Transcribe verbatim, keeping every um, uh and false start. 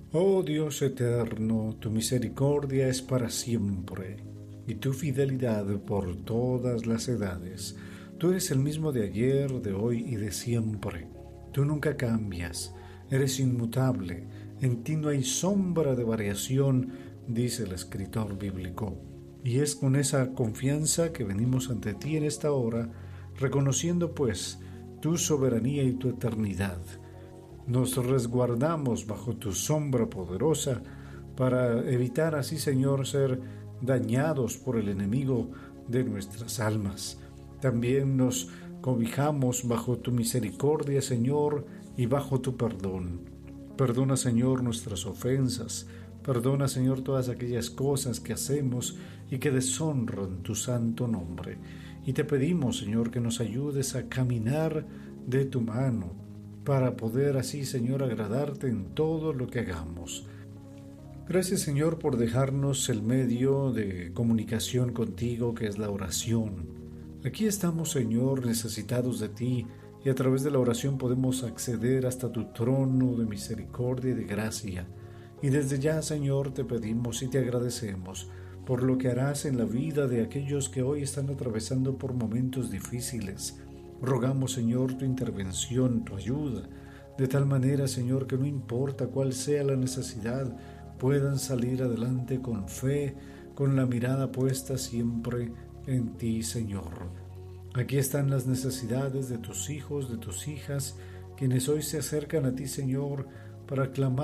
Oh Dios eterno, tu misericordia es para siempre, y tu fidelidad por todas las edades. Tú eres el mismo de ayer, de hoy y de siempre. Tú nunca cambias, eres inmutable, en ti no hay sombra de variación, dice el escritor bíblico. Y es con esa confianza que venimos ante ti en esta hora, reconociendo pues tu soberanía y tu eternidad. Nos resguardamos bajo tu sombra poderosa para evitar así, Señor, ser dañados por el enemigo de nuestras almas. También nos cobijamos bajo tu misericordia, Señor, y bajo tu perdón. Perdona, Señor, nuestras ofensas. Perdona, Señor, todas aquellas cosas que hacemos y que deshonran tu santo nombre. Y te pedimos, Señor, que nos ayudes a caminar de tu mano, para poder así, Señor, agradarte en todo lo que hagamos. Gracias, Señor, por dejarnos el medio de comunicación contigo, que es la oración. Aquí estamos, Señor, necesitados de ti, y a través de la oración podemos acceder hasta tu trono de misericordia y de gracia. Y desde ya, Señor, te pedimos y te agradecemos por lo que harás en la vida de aquellos que hoy están atravesando por momentos difíciles. Rogamos, Señor, tu intervención, tu ayuda, de tal manera, Señor, que no importa cuál sea la necesidad, puedan salir adelante con fe, con la mirada puesta siempre en ti, Señor. Aquí están las necesidades de tus hijos, de tus hijas, quienes hoy se acercan a ti, Señor, para clamar